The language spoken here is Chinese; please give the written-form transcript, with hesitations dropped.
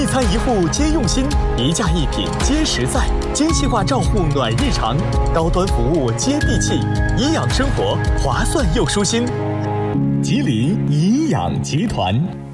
一餐一户皆用心，一价一品皆实在，精细化照护暖日常，高端服务接地气，营养生活划算又舒心。吉林营养集团。